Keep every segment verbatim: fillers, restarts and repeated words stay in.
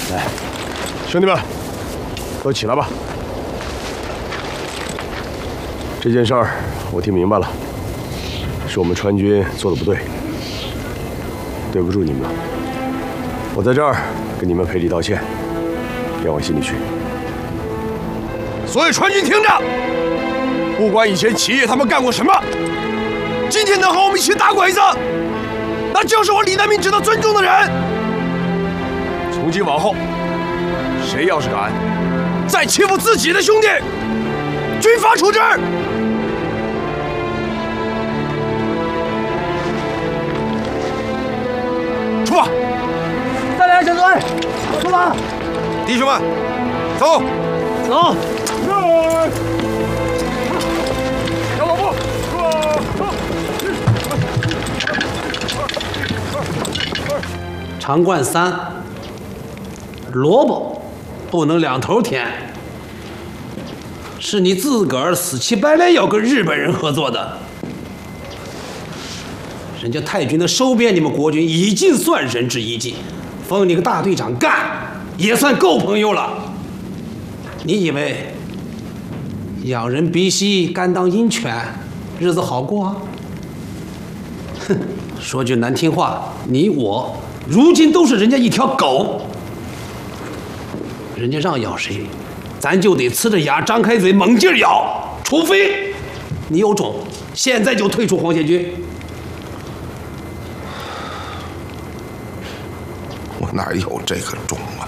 来，兄弟们，都起来吧。这件事儿我听明白了，是我们川军做的不对，对不住你们了。我在这儿跟你们赔礼道歉，别往心里去。所有川军听着，不管以前齐爷他们干过什么，今天能和我们一起打鬼子，那就是我李代明值得尊重的人。从今往后，谁要是敢再欺负自己的兄弟，军法处置。出发！ 大连小队，出发！ 弟兄们，走！ 走！ 小老步， 常贯三，萝卜不能两头甜。是你自个儿死乞白赖要跟日本人合作的。人家太君的收编你们国军已经算仁至义尽，封你个大队长干也算够朋友了。你以为养人鼻息甘当鹰犬，日子好过啊？哼，说句难听话，你我如今都是人家一条狗，人家让咬谁，咱就得呲着牙张开嘴猛劲咬，除非你有种，现在就退出皇协军。 我哪有这个种啊？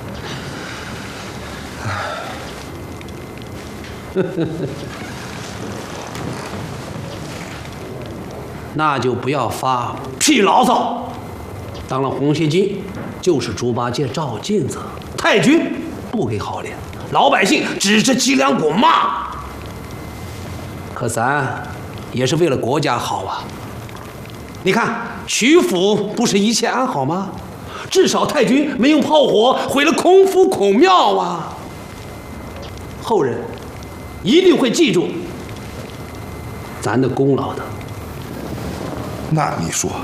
那就不要发屁牢骚。当了皇协军，就是猪八戒照镜子，太君不给好脸，老百姓指着脊梁骨骂。可咱也是为了国家好啊！你看曲阜不是一切安好吗？至少太君没用炮火毁了孔府孔庙啊！后人一定会记住咱的功劳的。 那你说，